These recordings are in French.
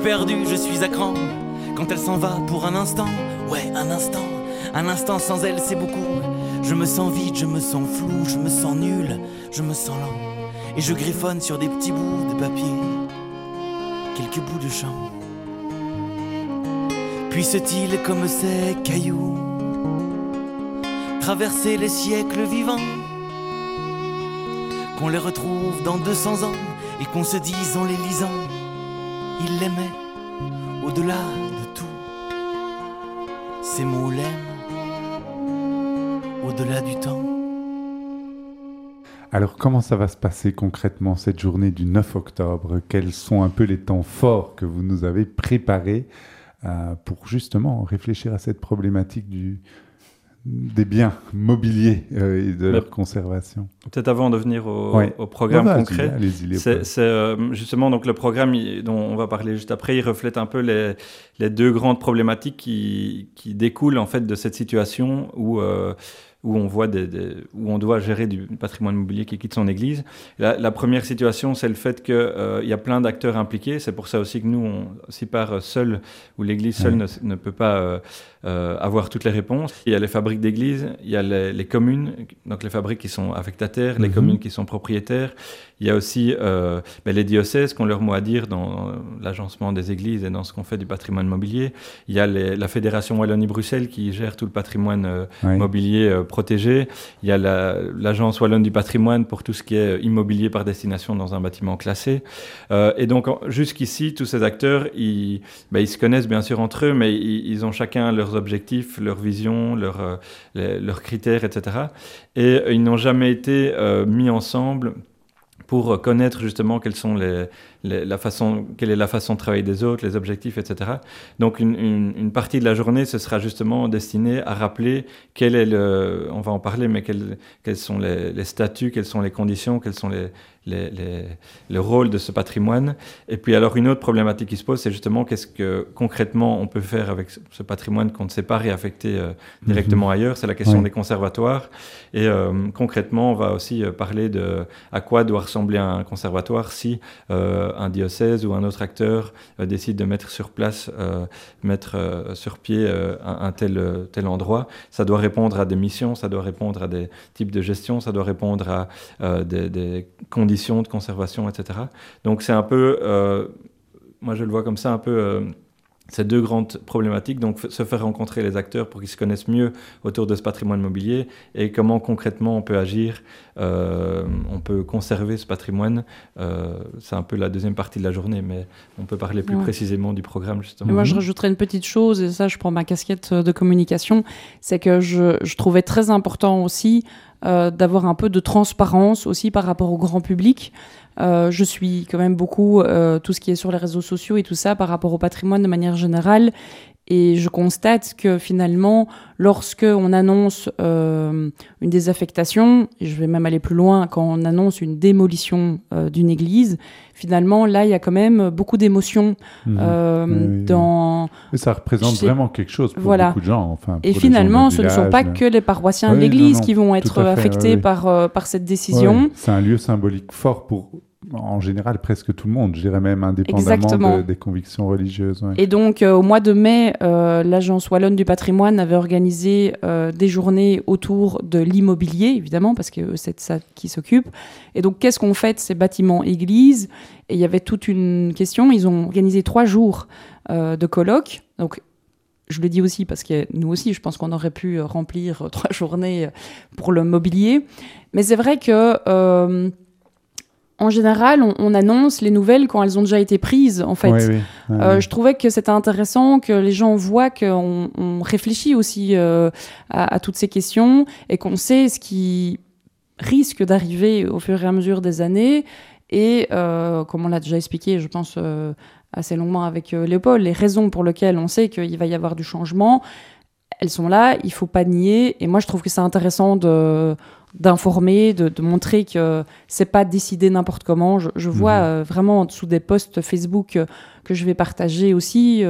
Perdu, je suis à cran quand elle s'en va pour un instant. Ouais, un instant sans elle c'est beaucoup. Je me sens vide, je me sens flou, je me sens nul, je me sens lent. Et je griffonne sur des petits bouts de papier, quelques bouts de chant. Puisse-t-il comme ces cailloux traverser les siècles vivants, qu'on les retrouve dans 200 ans et qu'on se dise en les lisant, il l'aimait au-delà de tout. Ces mots l'aiment au-delà du temps. Alors, comment ça va se passer concrètement cette journée du 9 octobre ? Quels sont un peu les temps forts que vous nous avez préparés pour justement réfléchir à cette problématique des biens mobiliers et de leur conservation. Peut-être avant de venir au programme concret, c'est justement donc le programme dont on va parler juste après, il reflète un peu les deux grandes problématiques qui découlent en fait de cette situation où on voit où on doit gérer du patrimoine immobilier qui quitte son église. La première situation, c'est le fait qu'il y a plein d'acteurs impliqués. C'est pour ça aussi que nous, on s'y part seul, où l'église seule ne peut pas avoir toutes les réponses. Il y a les fabriques d'église, il y a les communes, donc les fabriques qui sont affectataires, les communes qui sont propriétaires. Il y a aussi les diocèses qui ont leur mot à dire dans l'agencement des églises et dans ce qu'on fait du patrimoine mobilier. Il y a la Fédération Wallonie-Bruxelles qui gère tout le patrimoine mobilier protégé. Il y a l'Agence Wallonne du patrimoine pour tout ce qui est immobilier par destination dans un bâtiment classé. Et donc, jusqu'ici, tous ces acteurs, ils se connaissent bien sûr entre eux, mais ils ont chacun leurs objectifs, leurs visions, leurs critères, etc. Et ils n'ont jamais été mis ensemble pour connaître justement quelle est la façon de travailler des autres, les objectifs, etc. Donc une partie de la journée, ce sera justement destiné à rappeler quel est on va en parler, mais quels sont les statuts, quelles sont les conditions, quels sont le rôle de ce patrimoine. Et puis alors une autre problématique qui se pose, c'est justement qu'est-ce que concrètement on peut faire avec ce patrimoine qu'on ne sait pas réaffecter directement ailleurs. C'est la question des conservatoires. Et concrètement, on va aussi parler de à quoi doit ressembler un conservatoire si un diocèse ou un autre acteur décide de mettre sur place, sur pied un tel endroit. Ça doit répondre à des missions, ça doit répondre à des types de gestion, ça doit répondre à des conditions de conservation, etc. Donc c'est un peu, moi je le vois comme ça, un peu ces deux grandes problématiques, donc se faire rencontrer les acteurs pour qu'ils se connaissent mieux autour de ce patrimoine mobilier et comment concrètement on peut agir, on peut conserver ce patrimoine. C'est un peu la deuxième partie de la journée, mais on peut parler plus précisément du programme justement. Et moi je rajouterais une petite chose, et ça je prends ma casquette de communication, c'est que je trouvais très important aussi d'avoir un peu de transparence aussi par rapport au grand public. Je suis quand même beaucoup tout ce qui est sur les réseaux sociaux et tout ça par rapport au patrimoine de manière générale, et je constate que finalement lorsque on annonce une désaffectation, et je vais même aller plus loin, quand on annonce une démolition d'une église, finalement là il y a quand même beaucoup d'émotions dans... Et ça représente vraiment quelque chose pour beaucoup de gens. Enfin, et finalement ce ne sont pas que les paroissiens de l'église qui vont être affectés par cette décision. C'est un lieu symbolique fort pour, en général, presque tout le monde, je dirais même indépendamment des convictions religieuses. Et donc au mois de mai, l'Agence Wallonne du patrimoine avait organisé des journées autour de l'immobilier, évidemment, parce que c'est de ça qui s'occupe. Et donc qu'est-ce qu'on fait de ces bâtiments églises ? Et il y avait toute une question, ils ont organisé 3 jours de colloques. Donc je le dis aussi parce que nous aussi, je pense qu'on aurait pu remplir 3 journées pour le mobilier. Mais c'est vrai que en général, on annonce les nouvelles quand elles ont déjà été prises, en fait. Je trouvais que c'était intéressant que les gens voient qu'on réfléchit aussi à toutes ces questions et qu'on sait ce qui risque d'arriver au fur et à mesure des années. Et comme on l'a déjà expliqué, je pense assez longuement avec Léopold, les raisons pour lesquelles on sait qu'il va y avoir du changement, elles sont là, il ne faut pas nier. Et moi, je trouve que c'est intéressant d'informer, de montrer que c'est pas décidé n'importe comment. Je vois vraiment sous des posts Facebook que je vais partager aussi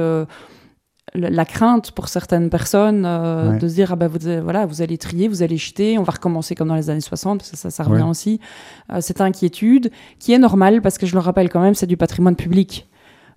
la crainte pour certaines personnes de se dire vous allez trier, vous allez jeter, on va recommencer comme dans les années 60, parce que ça revient aussi. Cette inquiétude qui est normale parce que je le rappelle quand même, c'est du patrimoine public.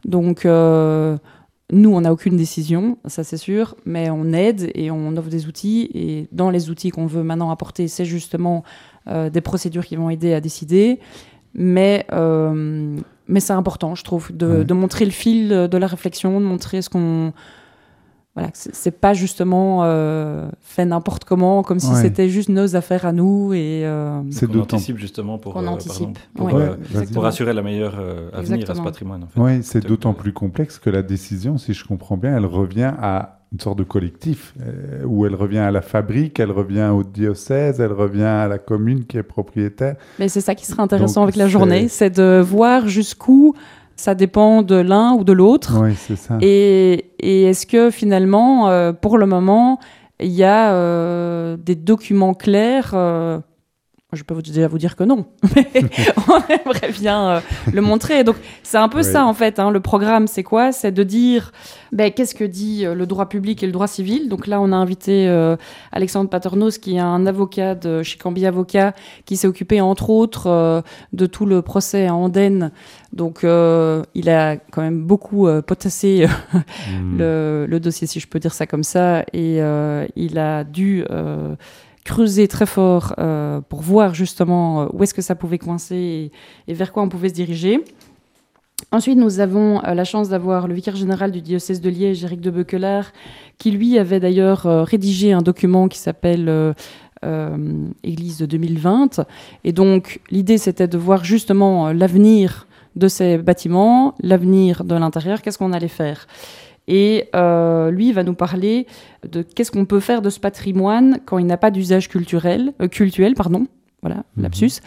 Donc, nous, on n'a aucune décision, ça c'est sûr, mais on aide et on offre des outils. Et dans les outils qu'on veut maintenant apporter, c'est justement des procédures qui vont aider à décider. Mais c'est important, je trouve, de montrer le fil de la réflexion, de montrer ce qu'on... Voilà, c'est pas justement fait n'importe comment, comme si c'était juste nos affaires à nous. Et, c'est qu'on anticipe justement pour assurer la meilleure avenir à ce patrimoine. En fait. Oui, c'est d'autant plus complexe que la décision, si je comprends bien, elle revient à une sorte de collectif, où elle revient à la fabrique, elle revient au diocèse, elle revient à la commune qui est propriétaire. Mais c'est ça qui serait intéressant avec la journée, c'est de voir jusqu'où ça dépend de l'un ou de l'autre. Oui, c'est ça. Et est-ce que finalement, pour le moment, il y a des documents clairs je peux déjà vous dire que non, mais on aimerait bien le montrer. Donc, c'est un peu ça, en fait. Le programme, c'est quoi ? C'est de dire qu'est-ce que dit le droit public et le droit civil. Donc là, on a invité Alexandre Paternos, qui est un avocat de chez Cambie Avocat, qui s'est occupé, entre autres, de tout le procès à Andenne. Donc, il a quand même beaucoup potassé le dossier, si je peux dire ça comme ça. Et il a dû... creuser très fort pour voir justement où est-ce que ça pouvait coincer et vers quoi on pouvait se diriger. Ensuite, nous avons la chance d'avoir le vicaire général du diocèse de Liège, Éric de Beuquelaar, qui lui avait d'ailleurs rédigé un document qui s'appelle Église de 2020. Et donc, l'idée, c'était de voir justement l'avenir de ces bâtiments, l'avenir de l'intérieur, qu'est-ce qu'on allait faire. Et lui, il va nous parler de qu'est-ce qu'on peut faire de ce patrimoine quand il n'a pas d'usage cultuel, voilà, lapsus.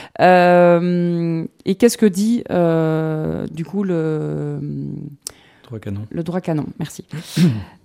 Et qu'est-ce que dit, du coup, le droit canon. Le droit canon, merci.